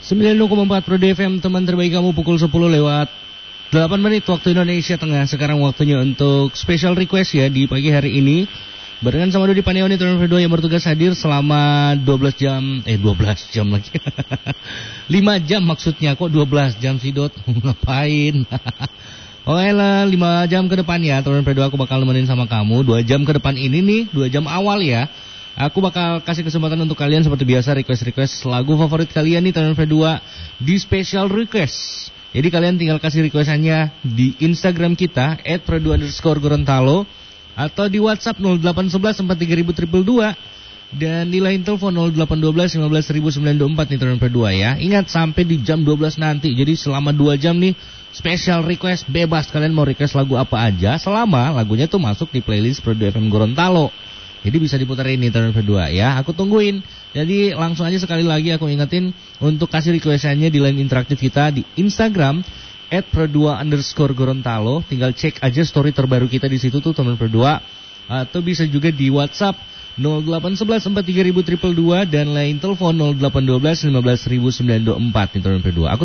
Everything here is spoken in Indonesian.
90,4 Pro FM, teman terbaik kamu, pukul 10 lewat 8 menit waktu Indonesia Tengah. Sekarang waktunya untuk special request ya di pagi hari ini. Barengan sama Dodi Panioni, Turn 2 yang bertugas hadir selama 12 jam. 12 jam lagi 5 jam maksudnya, kok 12 jam sih Dot. Ngapain? Oke lah, 5 jam ke depan ya Turn 2 aku bakal nemenin sama kamu. 2 jam ke depan ini nih, 2 jam awal ya, aku bakal kasih kesempatan untuk kalian seperti biasa request lagu favorit kalian nih Turn 2 di special request. Jadi kalian tinggal kasih requestannya di Instagram kita @pro2_Gorontalo atau di WhatsApp 0811 43000 dan di line telepon 0812 15924 nih Turn 2 ya. Ingat sampai di jam 12 nanti. Jadi selama 2 jam nih special request bebas, kalian mau request lagu apa aja selama lagunya tuh masuk di playlist Pro 2 FM Gorontalo. Jadi bisa diputerin nih Turn 2 ya. Aku tungguin. Jadi langsung aja sekali lagi aku ingetin untuk kasih requestannya di line interaktif kita di Instagram @pro2_Gorontalo. Tinggal cek aja story terbaru kita di situ tuh Turn 2. Atau bisa juga di WhatsApp 0811 43000 dan line telepon 0812 15924 nih Turn 2. Aku